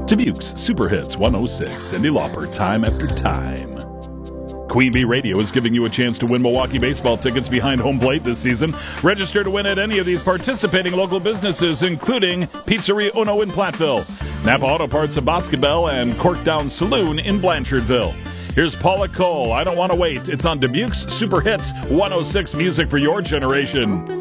Dubuque's Super Hits 106, Cyndi Lauper, Time After Time. Queen Bee Radio is giving you a chance to win Milwaukee baseball tickets behind home plate this season. Register to win at any of these participating local businesses, including Pizzeria Uno in Platteville, Napa Auto Parts of Boscobel, and Corkdown Saloon in Blanchardville. Here's Paula Cole, I Don't Want to Wait. It's on Dubuque's Super Hits 106, music for your generation.